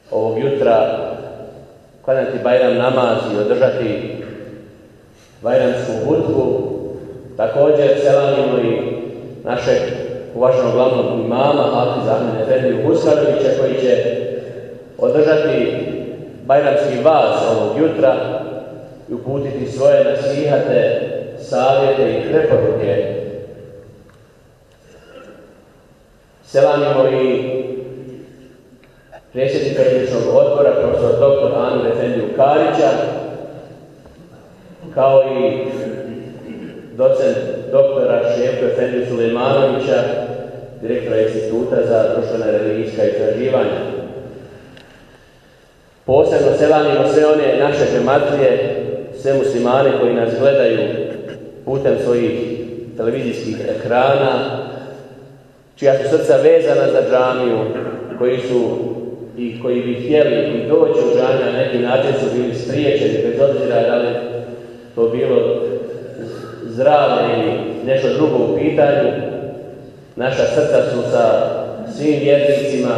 ovog jutra klanjati Bajram namaz i održati bajramsku hutbu. Također selamimo i našeg uvaženog glavnog imama Hafiza Ahmeda Efendiju Huskanovića koji će održati bajramski vaz ovog jutra i uputiti svoje nasihate, savjete i preporuke. Selamimo i predsjednika izvršnog odbora, profesor dr. Amir Efendiju Karića, kao i docent doktora Šefu Efendiju Sulejmanovića, direktora Instituta za društvena i religijska istraživanja. Posebno selamimo sve one naše džematlije, sve muslimane koji nas gledaju putem svojih televizijskih ekrana, čija su srca vezana za džamiju, koji bi htjeli i doći u džamiju, na neki način su bili spriječeni, bez obzira da li to bilo zdravlje ili nešto drugo u pitanju. Naša srca su sa svim vjernicima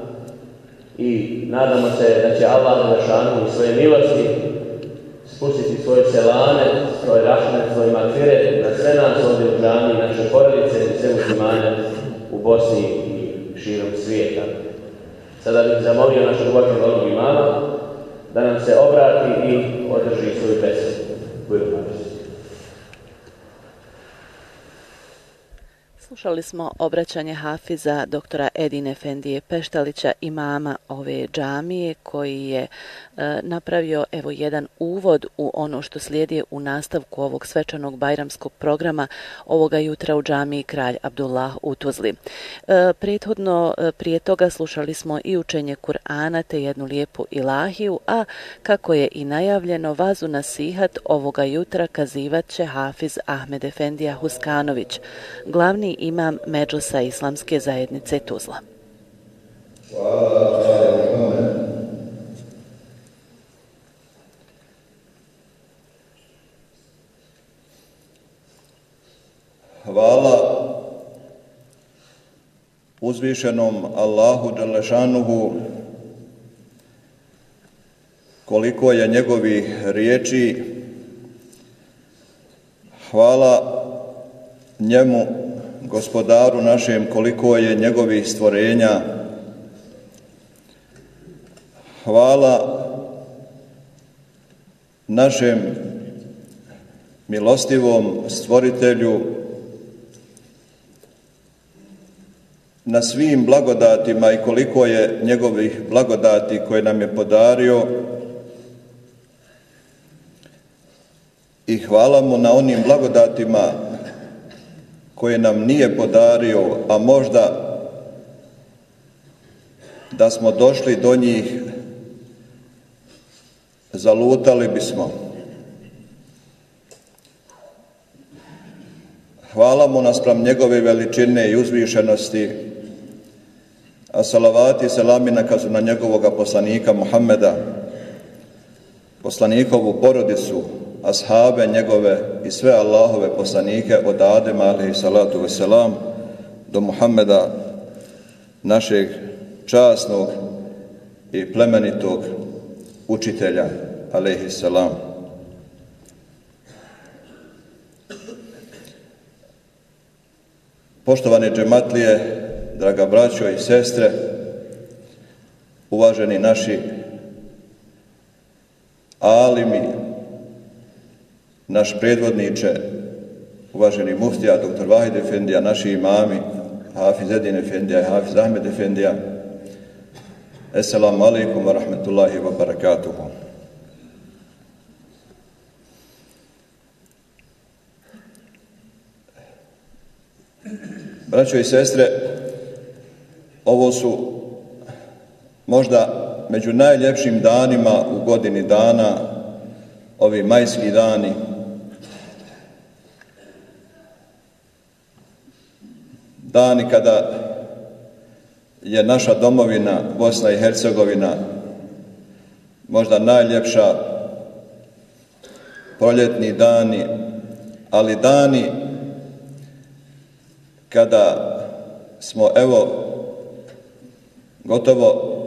i nadamo se da će Allah Đelešanu i svoje milosti spustiti svoje selane, svoj rahmet, svoj magfiret na sve nas ovdje u džamiji, naše porodice i sve muslimane u Bosni i širom svijeta. Sada bih zamolio našeg uvaženog glavnog imama da nam se obrati i održi svoju besedu. Slušali smo obraćanje Hafiza doktora Edine Efendije Peštalića, imama ove džamije, koji je napravio jedan uvod u ono što slijedi u nastavku ovog svečanog bajramskog programa ovoga jutra u džamiji Kralj Abdullah u Tuzli. Prethodno prije toga slušali smo i učenje Kur'ana te jednu lijepu ilahiju, a kako je i najavljeno, vazu nasihat ovoga jutra kazivat će Hafiz Ahmed Efendija Huskanović, glavni imam Medžlisa Islamske zajednice Tuzla. Hvala uzvišenom Allahu Đelešanuhu, koliko je njegovih riječi. Hvala njemu, gospodaru našem, koliko je njegovih stvorenja. Hvala našem milostivom stvoritelju na svim blagodatima i koliko je njegovih blagodati koje nam je podario, i hvala mu na onim blagodatima koje nam nije podario, a možda da smo došli do njih zalutali bismo. Hvala mu naspram njegove veličine i uzvišenosti, a salavati i selami neka su na njegovoga poslanika Muhammeda, poslanikovu porodicu, ashabe njegove i sve Allahove poslanike od Adema alejhi salatu vesselam do Muhammeda, našeg časnog i plemenitog učitelja alejhi salam. Poštovane džematlije, draga braćo i sestre, uvaženi naši alimi, naš predvodniče, uvaženi muftija dr. Vahid Efendija, naši imami Hafiz Edin Efendija i Hafiz Ahmed Efendija, assalamu alaikum wa rahmetullahi wa barakatuhu. Braćo i sestre, ovo su možda među najljepšim danima u godini dana, ovi majski dani. Dani kada je naša domovina Bosna i Hercegovina možda najljepša, proljetni dani, ali dani kada smo gotovo